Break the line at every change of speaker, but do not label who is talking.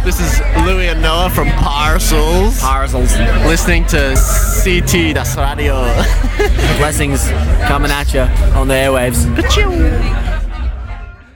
This is Louis and Noah from Parcels. Listening to CT Das Radio.
Blessings coming at you on the airwaves.
Ka-choo.